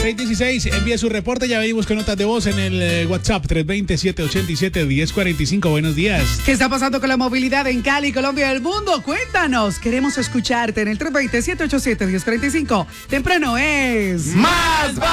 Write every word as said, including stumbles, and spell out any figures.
seis dieciséis, envía su reporte, ya venimos con notas de voz en el eh, WhatsApp tres dos cero, siete ocho siete, uno cero cuatro cinco. Buenos días. ¿Qué está pasando con la movilidad en Cali, Colombia y el mundo? Cuéntanos, queremos escucharte en el tres dos cero, siete ocho siete, uno cero cuatro cinco. Temprano es... ¡Más